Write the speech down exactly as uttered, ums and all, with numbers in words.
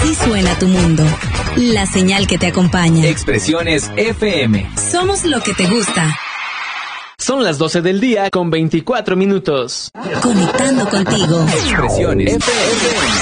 Así suena tu mundo. La señal que te acompaña. Expresiones F M. Somos lo que te gusta. Son las doce del día con veinticuatro minutos. Conectando contigo. Expresiones F M.